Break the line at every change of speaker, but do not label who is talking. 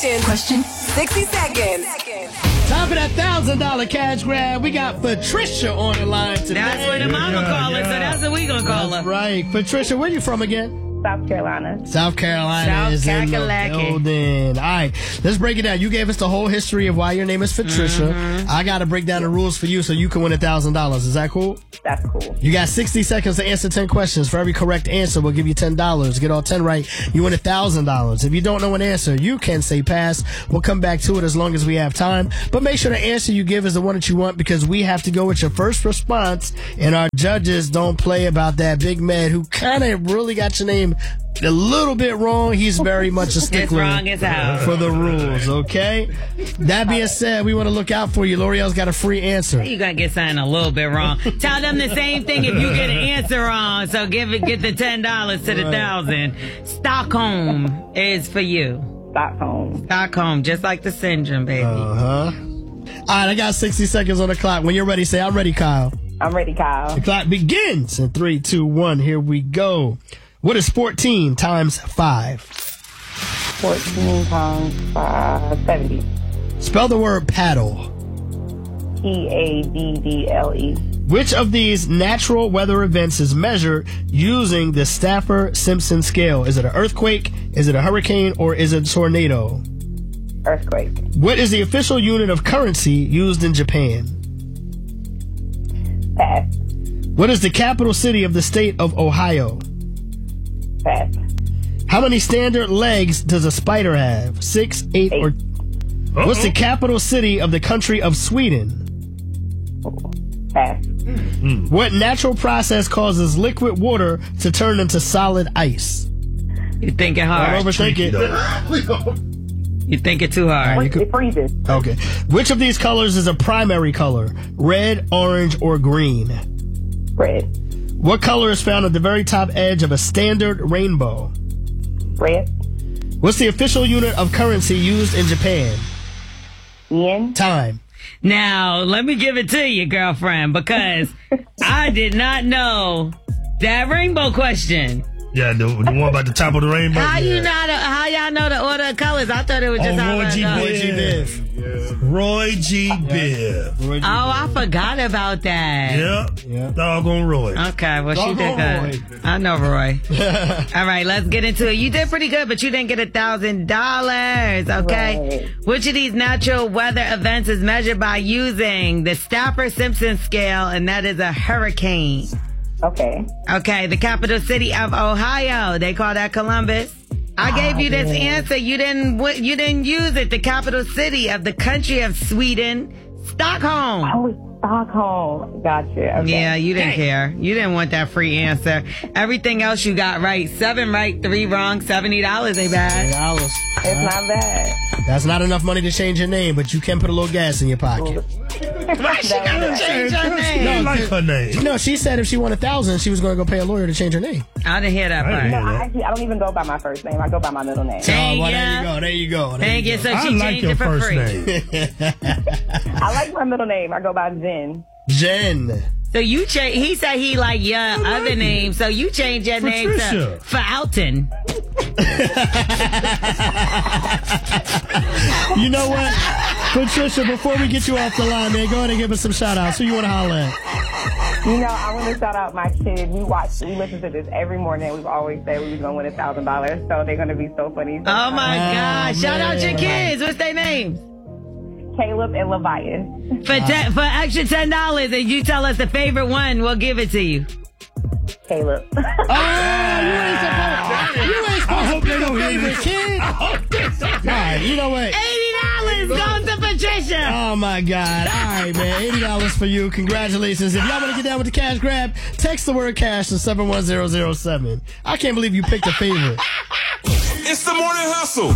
Question. 60 seconds.
Time for that $1,000 cash grab. We got Patricia on the line today.
That's what the mama call it, so that's what we gonna call her.
Right. Patricia, where you from again?
South Carolina.
South Carolina is in the building. All right, let's break it down. You gave us the whole history of why your name is Patricia. I got to break down the rules for you so you can win $1,000. Is that cool?
That's cool.
You got 60 seconds to answer 10 questions. For every correct answer, we'll give you $10. Get all 10 right, you win $1,000. If you don't know an answer, you can say pass. We'll come back to it as long as we have time. But make sure the answer you give is the one that you want, because we have to go with your first response, and our judges don't play about that. Big Med, who kind of really got your name a little bit wrong, he's very much a stickler for the rules, okay? That being said, we want to look out for you. L'Oreal's got a free answer.
You gotta get something a little bit wrong. Tell them the same thing if you get an answer wrong. So get the $10 to the $1,000. Stockholm is for you. Stockholm, just like the syndrome, baby.
All right, I got 60 seconds on the clock. When you're ready, say, I'm ready, Kyle.
I'm ready, Kyle.
The clock begins in 3, 2, 1. Here we go. What is 14 times 5?
14 times 5, 70.
Spell the word paddle.
Paddle.
Which of these natural weather events is measured using the Stafford-Simpson scale? Is it an earthquake, is it a hurricane, or is it a tornado?
Earthquake.
What is the official unit of currency used in Japan?
Pass.
What is the capital city of the state of Ohio?
Pass.
How many standard legs does a spider have? 6, 8, or... What's the capital city of the country of Sweden?
Pass.
What natural process causes liquid water to turn into solid ice?
You thinking hard.
Don't overthink it.
You think it too hard.
It freezes.
Okay. Which of these colors is a primary color? Red, orange, or green?
Red.
What color is found at the very top edge of a standard rainbow?
Red.
What's the official unit of currency used in Japan?
Yen.
Time.
Now, let me give it to you, girlfriend, because I did not know that rainbow question.
Yeah, the one about the top of the rainbow.
How y'all know the order of colors? I thought it was just how
Roy G. Biv. Roy G. Biv.
Oh, I forgot about that.
Yep. Doggone Roy.
Okay, well, she did good. I know Roy. All right, let's get into it. You did pretty good, but you didn't get $1,000, okay?
Right.
Which of these natural weather events is measured by using the Stafford-Simpson scale, and that is a hurricane?
Okay.
Okay, the capital city of Ohio. They call that Columbus. I gave you this answer. You didn't use it. The capital city of the country of Sweden, Stockholm.
Oh, Stockholm. Gotcha. Okay.
Yeah, you didn't care. You didn't want that free answer. Everything else you got right. 7 right, 3 wrong. $70 ain't bad.
$70.
It's not bad.
That's not enough money to change your name, but you can put a little gas in your pocket.
Why she gotta change her name?
I like her name.
No, she said if she won $1,000, she was going to go pay a lawyer to change her name.
I didn't hear that part.
No, I don't even go by my first name. I go by my middle name.
Thank
well,
ya.
there you go.
Thank you. So
I
she
like
changed
your
it for
first
free.
name.
I like my middle name. I go by Jen.
Jen.
So you change. He said he like your other name, so you changed your name to
Patricia.
Fountain.
You know what? Patricia, before we get you off the line, man, go ahead and give us some shout outs. Who you want to holler at?
You know, I want to shout out my kids. We listen to this every morning. We've always said we was going to win $1,000, so they're going to be so funny.
Oh my gosh! Shout out your
man.
kids. What's their names?
Caleb and Levias.
For extra $10, and you tell us the favorite one, we'll give it to you.
Caleb.
You ain't supposed to pick a favorite kid. All right, you know what?
$80 goes to Patricia.
Oh, my God. All right, man. $80 for you. Congratulations. If y'all want to get down with the cash grab, text the word cash to 71007. I can't believe you picked a favorite.
It's the Morning Hustle.